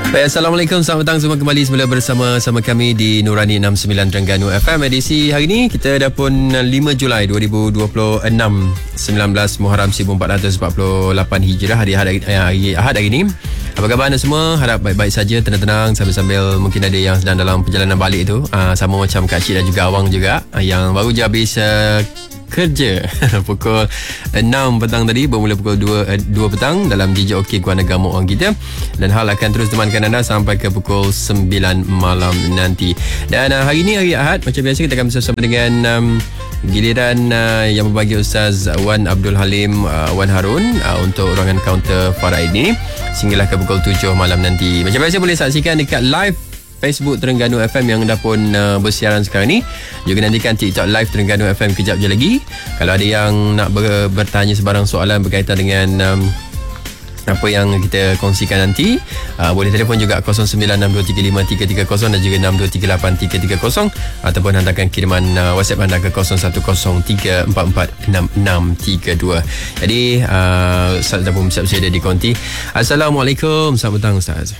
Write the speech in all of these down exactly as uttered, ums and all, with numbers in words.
Baik, Assalamualaikum, selamat petang semua, kembali semula bersama sama kami di Nurani enam puluh sembilan Terengganu F M. Edisi hari ini kita dah pun lima Julai dua ribu dua puluh enam, sembilan belas Muharram seribu empat ratus empat puluh lapan Hijrah, hari Ahad, hari Ahad hari ini. Apa khabar anda semua? Harap baik-baik saja, tenang-tenang sambil-sambil mungkin ada yang sedang dalam perjalanan balik tu, uh, sama macam Kak Cik dan juga Awang juga, uh, yang baru je habis uh, kerja pukul enam petang tadi, bermula pukul dua petang dalam D J OK Gua Negara orang kita, dan hal akan terus temankan anda sampai ke pukul sembilan malam nanti. Dan uh, hari ini hari Ahad, macam biasa kita akan bersama dengan um, giliran uh, yang berbagi Ustaz Wan Abdul Halim uh, Wan Harun uh, untuk ruangan kaunter Faraid ini sehinggalah ke pukul tujuh malam nanti. Macam biasa boleh saksikan dekat live Facebook Terengganu F M yang dah pun uh, bersiaran sekarang ni. Juga nantikan TikTok live Terengganu F M kejap je lagi. Kalau ada yang nak ber- bertanya sebarang soalan berkaitan dengan um, apa yang kita kongsikan nanti, uh, boleh telefon juga kosong sembilan enam dua tiga lima tiga tiga kosong dan juga enam dua tiga lapan tiga tiga kosong, ataupun hantarkan kiriman uh, WhatsApp anda ke kosong satu kosong tiga empat empat enam enam tiga dua. Jadi uh, Ustaz dah pun bersiap sedia di konti. Assalamualaikum, selamat petang Ustaz.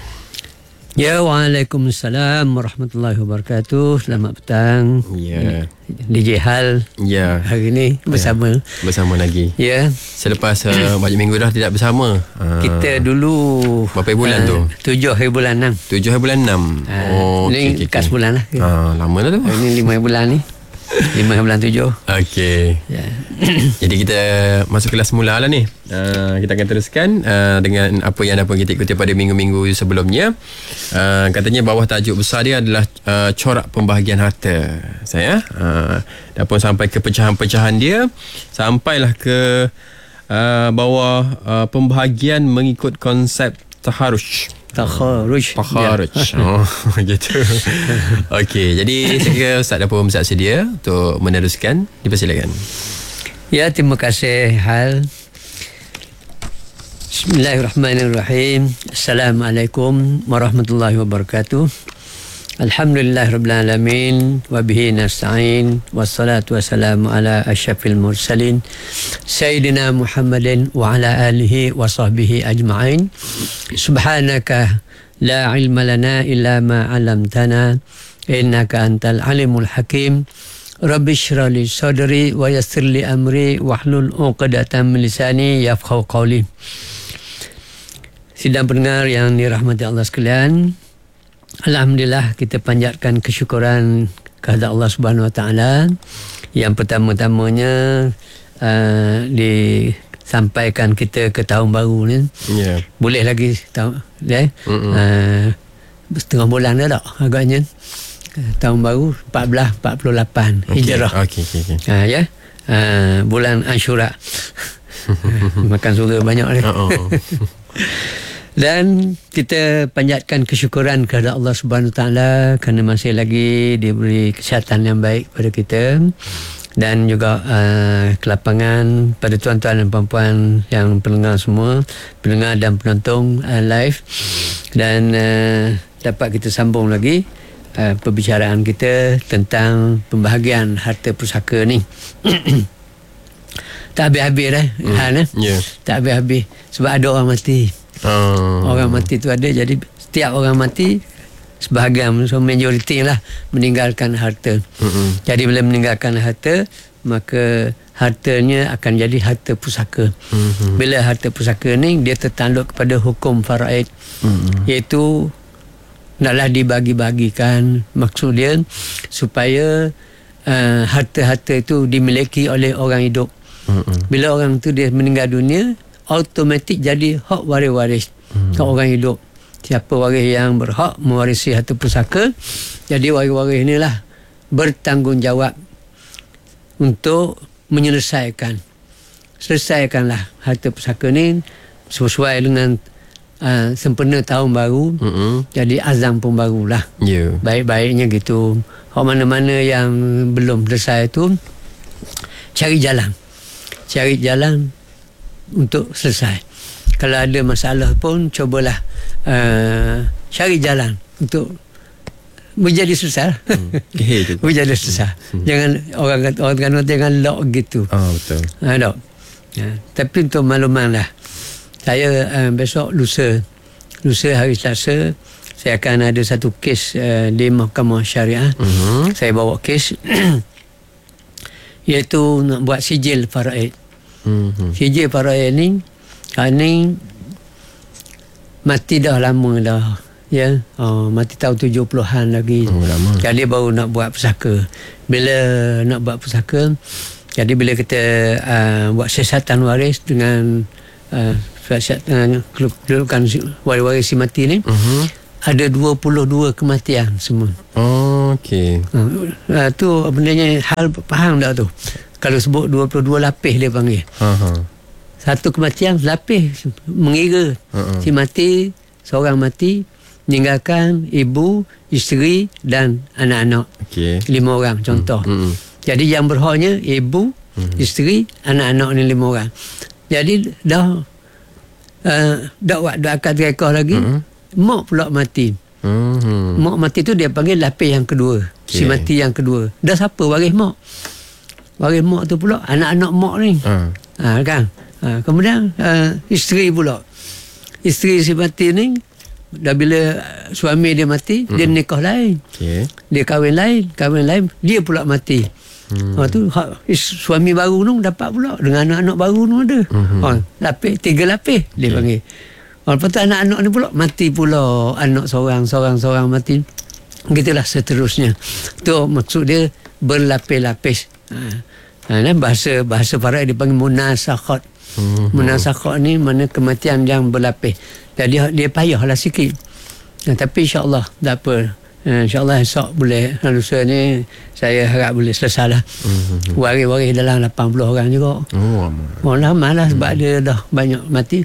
Ya, Waalaikumsalam warahmatullahi wabarakatuh. Selamat petang. Ya. D J Hal. Ya. Hari ni bersama. Ya. Bersama lagi. Ya. Selepas uh, banyak minggu dah tidak bersama. Uh, Kita dulu berapa bulan uh, tu? Tujuh hari bulan enam. Tujuh hari bulan enam. Uh, oh, ni okay, dekat okay. sebulan lah. Ah, lama dah tu. Ini lima bulan ni. Lima bulan tujuh. Okey. Ya. Jadi kita masuk kelas mula lah ni. Uh, kita akan teruskan uh, dengan apa yang dah pun kita ikuti pada minggu-minggu sebelumnya. Uh, katanya bawah tajuk besar dia adalah uh, corak pembahagian harta. Saya uh, dah pun sampai ke pecahan-pecahan dia. Sampailah ke uh, bawah uh, pembahagian mengikut konsep taharush. Takharuj. Takharuj. Ya. Oh, gitu. Okey, jadi saya kira Ustaz dah pun bersiap sedia untuk meneruskan. Dipersilakan. Ya, terima kasih Hal. Bismillahirrahmanirrahim. Assalamualaikum warahmatullahi wabarakatuh. Alhamdulillahirabbil alamin wa bihi nasta'in wassalatu wassalamu ala asyrafil mursalin sayyidina Muhammadin wa ala alihi wa sahbihi ajma'in. Subhanaka la ilma lana illa ma 'allamtana innaka antal alimul hakim. Rabbi shrah li sadri wa yassir li amri wahlul 'uqdatam min lisani yafqahu qawli. Sidang pendengar yang dirahmati Allah sekalian, alhamdulillah kita panjatkan kesyukuran kepada Allah Subhanahu Wa Taala yang pertama-tamanya uh, disampaikan kita ke tahun baru ni. Yeah. Boleh lagi tahun ya. Uh, setengah bulan dah tak agaknya. Tahun baru empat belas empat puluh lapan okay. Hijrah. Okey okey okey. Uh, ya. Uh, bulan Ashura. Makan surga banyak ni. Uh-oh. Dan kita panjatkan kesyukuran kepada Allah Subhanahu Taala kerana masih lagi diberi kesihatan yang baik pada kita, dan juga uh, kelapangan pada tuan-tuan dan puan-puan yang pendengar semua, pendengar dan penonton uh, live, dan uh, dapat kita sambung lagi uh, perbicaraan kita tentang pembahagian harta pusaka ni. Tak habis-habis dah. Mm. Ha, nah? Yeah. Tak habis-habis sebab ada orang mati. Oh. Orang mati tu ada, jadi setiap orang mati sebahagian, so majoriti lah meninggalkan harta. Mm-hmm. Jadi bila meninggalkan harta, maka hartanya akan jadi harta pusaka. Mm-hmm. Bila harta pusaka ni dia tertanduk kepada hukum faraid, mm-hmm. iaitu naklah dibagi-bagikan. Maksud dia supaya uh, harta-harta itu dimiliki oleh orang hidup. Mm-hmm. Bila orang tu dia meninggal dunia, automatik jadi hak waris-waris hmm. ke orang hidup. Siapa waris yang berhak mewarisi harta pusaka, jadi waris-waris inilah bertanggungjawab untuk menyelesaikan selesaikanlah harta pusaka ni sesuai dengan uh, sempena tahun baru. Hmm. Jadi azam pun barulah. Yeah. Baik-baiknya gitu. Hak mana-mana yang belum selesai tu, cari jalan. Cari jalan untuk selesai. Kalau ada masalah pun cubalah uh, cari jalan untuk menjadi susah. Hmm. Menjadi susah. Hmm. Jangan orang kata orang kata jangan lock gitu. Oh, betul. Ha, lock. Ya, tapi untuk makluman lah, saya uh, besok lusa lusa hari Selasa saya akan ada satu kes uh, di Mahkamah Syariah. Uh-huh. Saya bawa kes iaitu nak buat sijil faraid. Uh-huh. Sijil faraid ni ni mati dah lama dah. Ya, oh, mati tahun tujuh puluhan lagi. Oh, lama. Jadi baru nak buat pusaka. Bila nak buat pusaka, jadi bila kita uh, buat siasatan waris dengan uh, siasatan kedudukan waris-waris si mati ni, uh-huh. ada dua puluh dua kematian semua. Oh, okey. Uh, uh, tu benarnya hal faham tak tu? Kalau sebut dua puluh dua lapis dia panggil. Uh-huh. Satu kematian lapis mengira. Uh-huh. Si mati, seorang mati meninggalkan ibu, isteri dan anak-anak. Okay. Lima orang contoh. Mm-hmm. Jadi yang berhaknya ibu, mm-hmm. isteri, anak-anak ni lima orang. Jadi dah uh, dah buat dah akad rekah lagi. Mm-hmm. Mak pula mati. Mm-hmm. Mak mati tu dia panggil lapis yang kedua. Okay. Si mati yang kedua. Dah siapa waris mak? Waris mak tu pula anak-anak mak ni. Uh. Ha, kan? Ha, kemudian uh, isteri pula. Isteri si mati ni dah bila suami dia mati, hmm. dia nikah lain. Okay. Dia kahwin lain, kahwin lain, dia pula mati. Hmm. Ha, tu ha, suami baru tu dapat pula dengan anak-anak baru tu ada. Hmm. Ha, lapis, tiga lapis dia okay. panggil. Ha, lepas tu anak-anak ni pula mati pula, anak seorang, seorang, seorang mati. Gitulah seterusnya. Tu maksud dia berlapis-lapis. Ha, ha, bahasa bahasa Farad dia panggil munasakhat. Hmm. Munasakhat ni mana kematian yang berlapis. Jadi dia payahlah sikit. Ya, tapi insya-Allah tak apa. Ya, insya-Allah esok boleh, lusa ni saya harap boleh selesai lah. Mm-hmm. Waris-waris dalam lapan puluh orang juga. Oh, amat. Oh, lama lah sebab mm. dia dah banyak mati.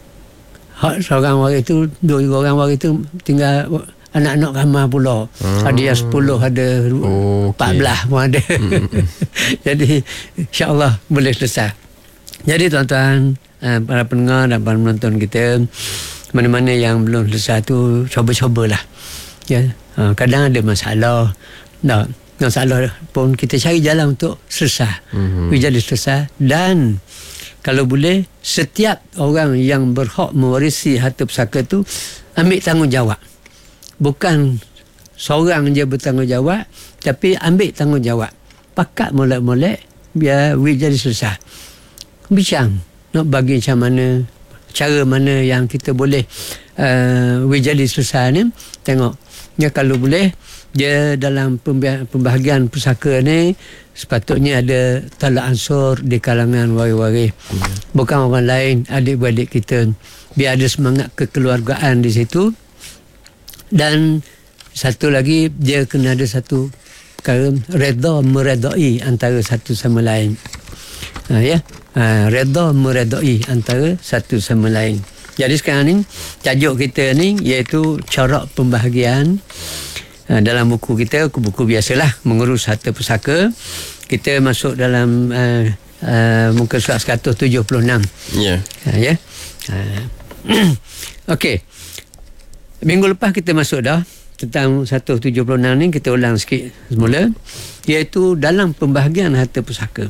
Hak seorang waris tu, dua orang waris tu tinggal anak-anak ramai pula. Mm. Ada yang sepuluh, ada oh, empat belas okay. pun ada. Mm-hmm. Jadi insya-Allah boleh selesai. Jadi tuan-tuan, para pendengar dan para penonton kita, mana-mana yang belum selesai tu cuba-cubalah. Ya, ha, kadang ada masalah. Tak, masalah pun kita cari jalan untuk selesai. Mm-hmm. Jadi selesai. Dan kalau boleh setiap orang yang berhak mewarisi harta pusaka tu ambil tanggungjawab. Bukan seorang je bertanggungjawab, tapi ambil tanggungjawab. Pakat molek-molek biar we jadi selesai. Bincang nak bagi macam mana, cara mana yang kita boleh uh, jadi selesai ni. Tengok ya, kalau boleh dia dalam pembahagian pusaka ni sepatutnya ada talak ansur di kalangan waris-waris. hmm. Bukan orang lain, adik-beradik kita, biar ada semangat kekeluargaan di situ. Dan satu lagi, dia kena ada satu perkara redha meredai antara satu sama lain. Ha, ya ha, redha meredai antara satu sama lain. Jadi sekarang ni tajuk kita ni iaitu corak pembahagian ha, dalam buku kita, buku biasalah mengurus harta pusaka. Kita masuk dalam uh, uh, muka surat seratus tujuh puluh enam. Ya. Yeah. Ha, ya. Ha. Okey. Minggu lepas kita masuk dah tentang seratus tujuh puluh enam ni, kita ulang sikit semula, iaitu dalam pembahagian harta pusaka.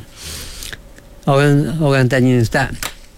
Orang orang tanya, Ustaz,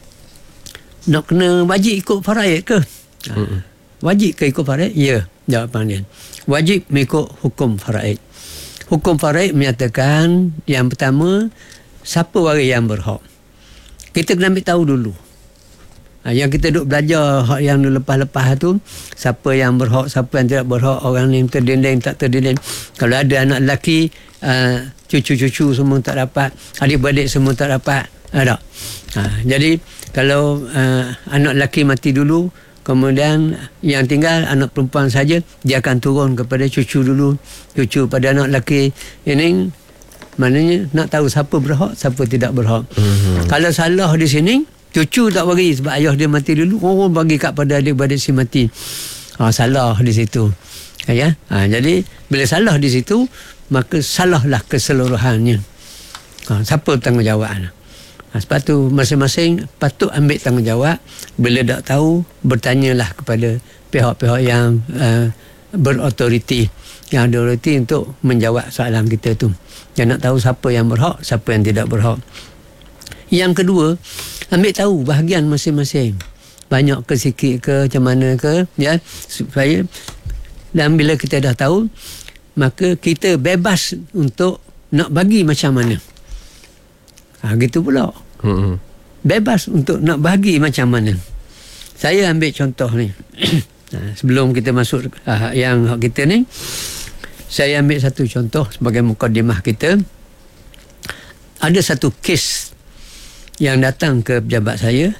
nak kena wajib ikut faraid ke? Mm-hmm. Wajib ke ikut faraid? Ya, jawapan dia. Wajib mengikut hukum faraid. Hukum faraid menyatakan yang pertama, siapa waris yang berhak. Kita kena ambil tahu dulu. Ha, yang kita duk belajar hak yang lepas-lepas tu, siapa yang berhak, siapa yang tidak berhak, orang ni terdinding, tak terdinding. Kalau ada anak lelaki, uh, cucu-cucu semua tak dapat, adik-beradik semua tak dapat, ada. Ha, jadi kalau uh, anak lelaki mati dulu, kemudian yang tinggal anak perempuan saja, dia akan turun kepada cucu dulu, cucu pada anak lelaki. Ini maknanya nak tahu siapa berhak, siapa tidak berhak. Mm-hmm. Kalau salah di sini, cucu tak bagi sebab ayah dia mati dulu, orang bagi kat pada adik-beradik si mati. Ha, salah di situ. Ya. Ha, jadi bila salah di situ, maka salahlah keseluruhannya. Ha, siapa bertanggungjawab? Ha, sebab tu masing-masing patut ambil tanggungjawab. Bila tak tahu, bertanyalah kepada pihak-pihak yang uh, berautoriti, yang ada autoriti untuk menjawab soalan kita tu. Yang nak tahu siapa yang berhak, siapa yang tidak berhak. Yang kedua, ambil tahu bahagian masing-masing. banyak ke sikit ke macam mana ke, ya, supaya, dan bila kita dah tahu, maka kita bebas untuk nak bagi macam mana. Ha, gitu pula. Mm-hmm. Bebas untuk nak bagi macam mana. Saya ambil contoh ni. Sebelum kita masuk uh, yang kita ni, saya ambil satu contoh sebagai mukadimah kita. Ada satu kes yang datang ke pejabat saya.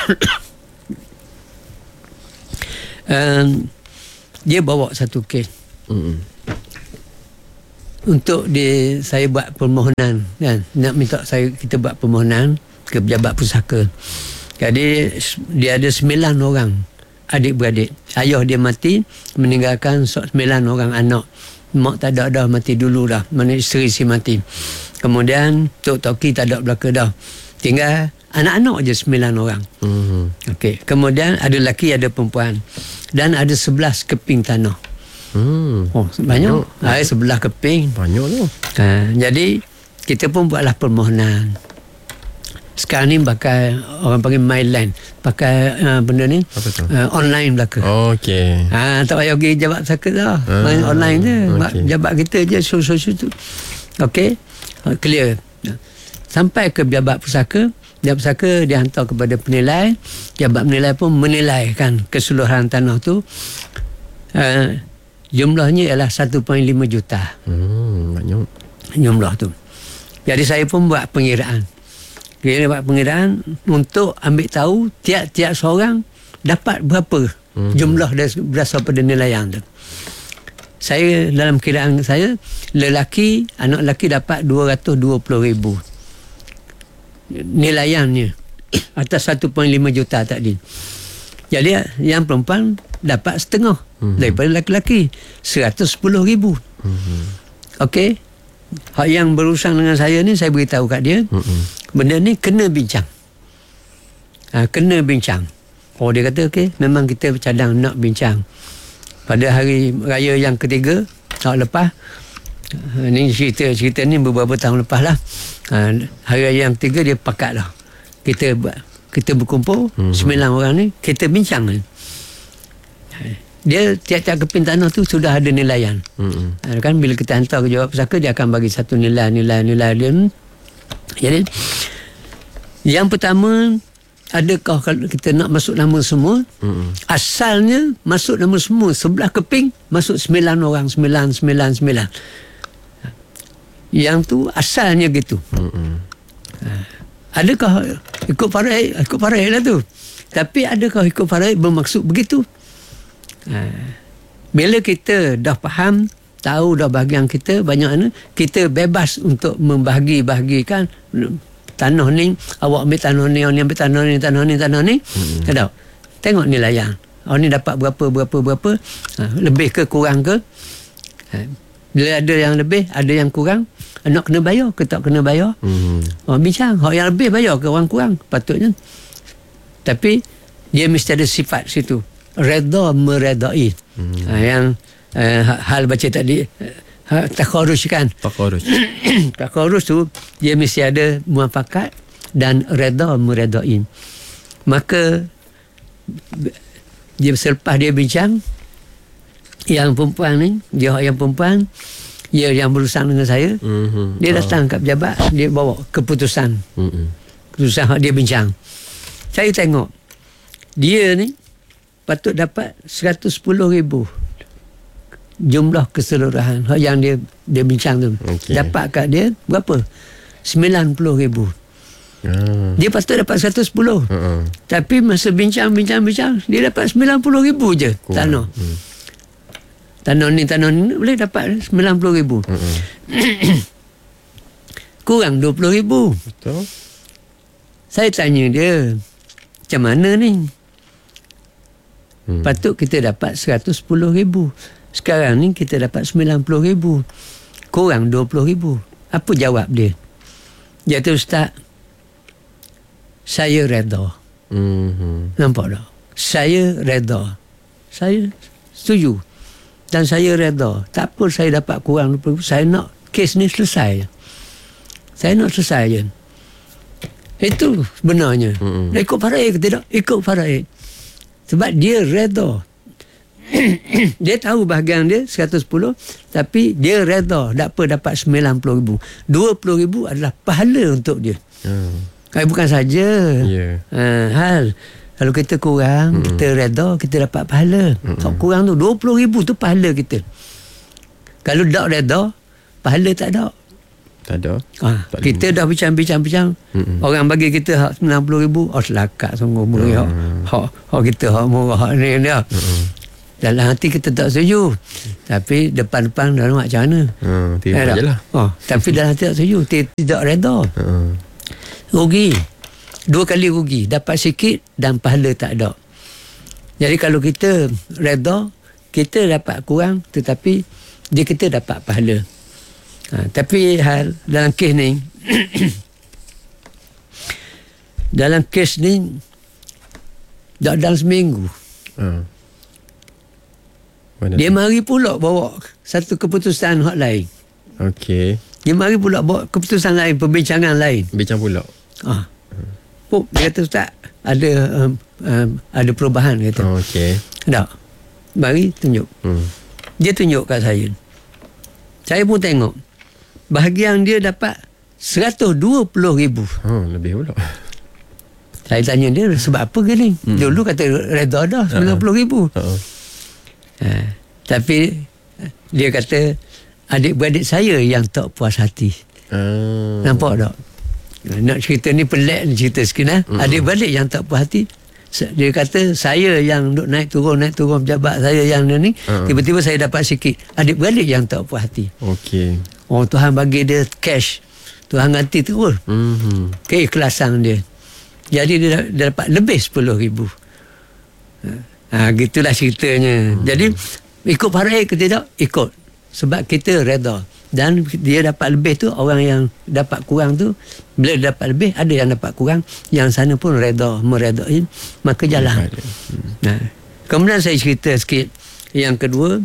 um, dia bawa satu kes. Mm-hmm. Untuk dia, saya buat permohonan, kan? Nak minta saya kita buat permohonan ke pejabat pusaka. Jadi dia ada sembilan orang adik-beradik. Ayah dia mati, meninggalkan sembilan orang anak. Mak tak ada dah, mati dulu dah. Mana isteri si mati. Kemudian Tok Toki tak ada belaka dah. Tinggal anak-anak je sembilan orang. Mm-hmm. Okey. Kemudian ada lelaki, ada perempuan. Dan ada sebelas keping tanah. Hmm. Oh, banyak. Banyak. Sebelah keping. Banyak tu. Ha, jadi kita pun buatlah permohonan. Sekarang ni pakai, orang panggil MyLand, pakai uh, benda ni uh, online belaka. Oh, okey. Ha, tak payah pergi jabat pusaka dah. Ah, main online je. Okay. Jabat kita je so-so tu. Okey. Clear. Sampai ke jabat pusaka, jabat pusaka dia hantar kepada penilai. Jabat penilai pun menilaikan keseluruhan tanah tu. Uh, jumlahnya ialah satu perpuluhan lima juta. Hmm, banyak. Jumlah tu. Jadi saya pun buat pengiraan. Kita buat pengiraan untuk ambil tahu tiap-tiap seorang dapat berapa hmm. jumlah berasal pada nilaian tu. Saya dalam kiraan saya, lelaki, anak lelaki dapat dua ratus dua puluh ribu nilaiannya atas satu perpuluhan lima juta tadi. Jadi yang perempuan dapat setengah hmm. daripada lelaki, seratus sepuluh ribu. Hmm. Okey. Hak yang berurusan dengan saya ni, saya beritahu kat dia, mm-hmm. benda ni kena bincang. Ha, kena bincang. Oh, dia kata okey, memang kita cadang nak bincang. Pada hari raya yang ketiga tahun lepas, ha, ni cerita cerita ni beberapa tahun lepas lah. Ha, hari raya yang ketiga dia pakat lah. Kita kita berkumpul mm-hmm. sembilan orang ni, kita bincang ni. Dia tiap-tiap keping tanah tu sudah ada nilaian. Mm-hmm. Kan bila kita hantar ke jawab pusaka, dia akan bagi satu nilai, nilai, nilai dia. Jadi yang pertama, adakah kalau kita nak masuk nama semua? Mm-hmm. Asalnya masuk nama semua, sebelah keping masuk sembilan orang, sembilan, sembilan, sembilan. Yang tu asalnya gitu. Mm-hmm. Adakah ikut faraid? Ikut faraid lah tu. Tapi adakah ikut faraid bermaksud begitu? Ha. Bila kita dah faham, tahu dah bahagian kita banyak mana, kita bebas untuk membahagi-bahagikan tanah ni. Awak ambil tanah ni, awak ambil tanah ni, tanah ni, tanah ni. Hmm. Tahu? Tengok nilaian. Awak ni dapat berapa, berapa, berapa. Ha. Lebih ke kurang ke? Ha. Bila ada yang lebih, ada yang kurang, nak kena bayar ke tak kena bayar? Hmm. Orang bincang, orang yang lebih bayar ke orang kurang? Patutnya. Tapi dia mesti ada sifat situ. Reda meredai. Hmm. Ha, yang uh, hal baca tadi, uh, takharus kan. Takharus. Takharus tu dia mesti ada muafakat dan reda meredai. Maka dia selepas dia bincang, yang perempuan ni, dia yang perempuan, dia yang berurusan dengan saya, mm-hmm. dia datang kat pejabat, dia bawa keputusan. Mm-hmm. Keputusan dia bincang. Saya tengok dia ni patut dapat seratus sepuluh ribu jumlah keseluruhan yang dia dia bincang tu. Okay. Dapat kat dia berapa? sembilan puluh ribu. Uh. Dia patut dapat seratus sepuluh. Uh-uh. Tapi masa bincang-bincang-bincang, dia dapat sembilan puluh ribu je. Kurang. Tanah. Hmm. Tanah ni, tanah ni boleh dapat sembilan puluh ribu. Uh-uh. Kurang dua puluh ribu. Betul. Saya tanya dia, macam mana ni? Hmm. Patut kita dapat seratus sepuluh ribu. Sekarang ni kita dapat sembilan puluh ribu. Kurang dua puluh ribu. Apa jawab dia? Dia kata, Ustaz, saya reda. Mm-hmm. Nampak tak? Saya reda. Saya setuju. Dan saya reda. Tak apa saya dapat kurang dua puluh ribu. Saya nak kes ni selesai. Saya nak selesai je. Itu sebenarnya. Mm-hmm. Ikut faraid ke tidak? Ikut faraid. Sebab dia redha. Dia tahu bahagian dia seratus sepuluh, tapi dia redha tak apa dapat sembilan puluh ribu. dua puluh ribu adalah pahala untuk dia. hmm. Kalau bukan saja yeah. ha, hal kalau kita kurang, hmm. kita redha, kita dapat pahala. hmm. Kalau kurang tu dua puluh ribu tu pahala kita. Kalau tak redha, pahala tak ada. Tak ada. Ha, tak kita dah bincang-bincang-bincang. Hmm. Orang bagi kita hak sembilan puluh ribu, oh selakat sungguh beri hak. Hmm. Hak, hak kita hak murah hak ni dia. Hmm. Dalam hati kita tak setuju, tapi depan-depan dalam macam mana? Hmm, terima je lah. Oh, tapi dalam hati tak setuju, tidak redha. Hmm. Rugi. Dua kali rugi. Dapat sikit dan pahala tak ada. Jadi kalau kita redha, kita dapat kurang, tetapi dia kita dapat pahala. Ha, tapi hal dalam kes ni, dalam kes ni, dalam seminggu, hmm. Mana dia tu? Mari pula bawa satu keputusan hak lain. Okey. Dia mari pula bawa keputusan lain, perbincangan lain. Bincang pula. Ah. Hmm. Pop, dia kata Ustaz, ada um, um, ada perubahan kata. Oh, okey. Tak. Mari tunjuk. Hmm. Dia tunjuk kat saya. Saya pun tengok. Bahagian dia dapat seratus dua puluh ribu. Oh, lebih pula. Saya tanya dia sebab apa ke ni? Hmm. Dulu kata redha dah sembilan puluh ribu. Uh-huh. Ha, tapi dia kata adik-beradik saya yang tak puas hati. Uh. Nampak tak? Nak cerita ni pelik cerita sikit lah. Uh-huh. Adik-beradik yang tak puas hati. Dia kata saya yang duk naik turun naik turun pejabat saya yang ni. Uh-huh. Tiba-tiba saya dapat sikit. Adik-beradik yang tak puas hati. Okey. Oh, Tuhan bagi dia cash. Tuhan ganti terus. Uh-huh. Keikhlasan dia. Jadi dia, dia dapat lebih sepuluh ribu. Ha, gitulah ceritanya. Hmm. Jadi ikut faraid ke tidak? Ikut. Sebab kita redha. Dan dia dapat lebih tu, orang yang dapat kurang tu, bila dapat lebih, ada yang dapat kurang, yang sana pun redha, meredai, maka jalan. Hmm. Ha. Kemudian saya cerita sikit. Yang kedua,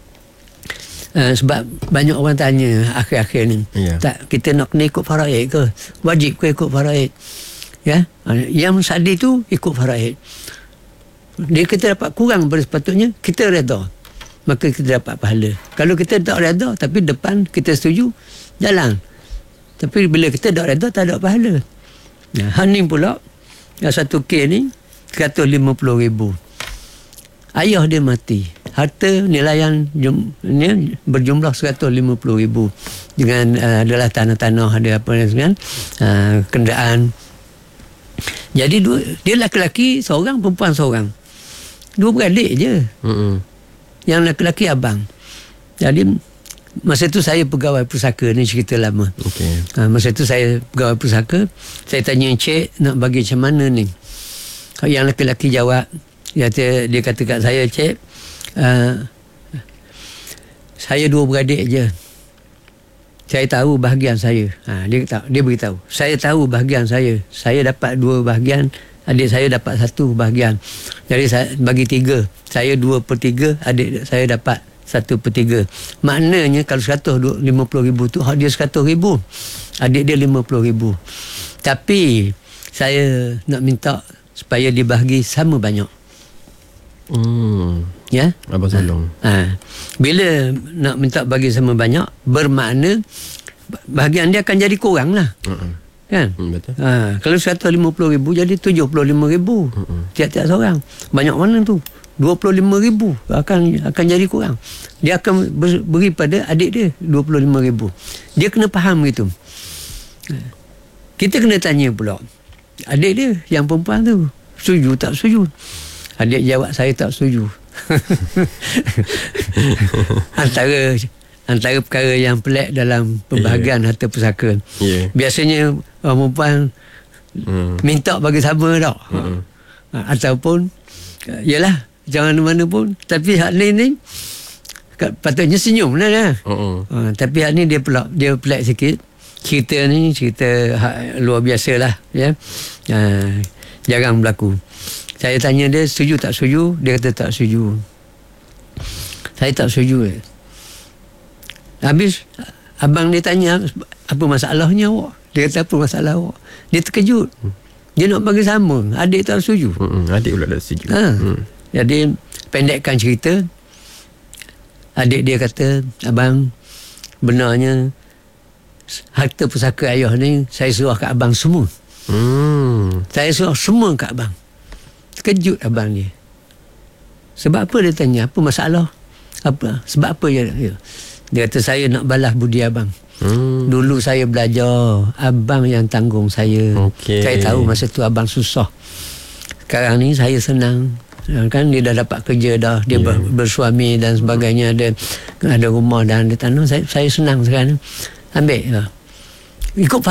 uh, sebab banyak orang tanya akhir-akhir ni, yeah. tak, kita nak kena ikut faraid ke? Wajib ke ikut faraid? Ya? Yang sadis tu ikut faraid. Dia kita dapat kurang pada sepatutnya, kita redha, maka kita dapat pahala. Kalau kita tak redha tapi depan kita setuju, jalan. Tapi bila kita tak redha, tak ada pahala. Nah, hal ni pula yang satu kes ni seratus lima puluh ribu. Ayah dia mati, harta nilaian jum, ni berjumlah seratus lima puluh ribu. Dengan uh, adalah tanah-tanah, ada apa kan, uh, kenderaan. Jadi dua, dia laki-laki seorang, perempuan seorang. Dua beradik je. Mm-hmm. Yang lelaki abang. Jadi masa tu saya pegawai pusaka, ni cerita lama. Okay. Ha, masa tu saya pegawai pusaka. Saya tanya Cik nak bagi macam mana ni. Yang lelaki jawab, dia kata, dia kata kat saya, Cik, uh, saya dua beradik je. Saya tahu bahagian saya. Ha, dia tahu, dia beritahu. Saya tahu bahagian saya. Saya dapat dua bahagian. Adik saya dapat satu bahagian. Jadi saya bagi tiga. Saya dua per tiga. Adik saya dapat satu per tiga. Maknanya kalau seratus lima puluh ribu tu, hak dia seratus ribu. Adik dia lima puluh ribu. Tapi saya nak minta supaya dibahagi sama banyak. Hmm. Ya? Abang tolong. Ha. Ha. Bila nak minta bagi sama banyak, bermakna bahagian dia akan jadi kurang lah. Uh-uh. Kan? Hmm, betul. Ha, kalau seratus lima puluh ribu jadi tujuh puluh lima ribu. Uh-uh. Tiap-tiap seorang. Banyak mana tu? dua puluh lima ribu akan akan jadi kurang. Dia akan beri pada adik dia dua puluh lima ribu. Dia kena faham gitu. Kita kena tanya pula. Adik dia yang perempuan tu setuju tak setuju? Adik jawab saya tak setuju. Antara Antara perkara yang pelik dalam pembahagian yeah. harta pusaka. Yeah. Biasanya orang perempuan mm. minta bagi sama tak. Mm. Ataupun yalah, jangan mana pun. Tapi hak ni ni patutnya senyum lah. Uh-uh. Uh, tapi hak ni dia pelak, dia pelik sikit. Cerita ni cerita hak luar biasa lah. Ya? Uh, jarang berlaku. Saya tanya dia setuju tak setuju. Dia kata tak setuju. Saya tak setuju. Habis abang dia tanya apa masalahnya awak. Dia kata apa masalah awak. Dia terkejut. Dia nak bagi sama. Adik tak setuju. Hmm, adik pula tak setuju. Ha. Hmm. Jadi pendekkan cerita, adik dia kata, abang, benarnya harta pusaka ayah ni saya suruh kat abang semua. Hmm. Saya suruh semua kat abang. Terkejut abang dia. Sebab apa dia tanya? Apa masalah? Apa? Sebab apa dia? Dia kata saya nak balas budi abang. Hmm. Dulu saya belajar, abang yang tanggung saya. Okay. Saya tahu masa tu abang susah. Sekarang ni saya senang. Kan dia dah dapat kerja dah, dia yeah. bersuami dan sebagainya, ada ada rumah dan ada tanah. Saya, saya senang sekarang. Ambil lah. Ikut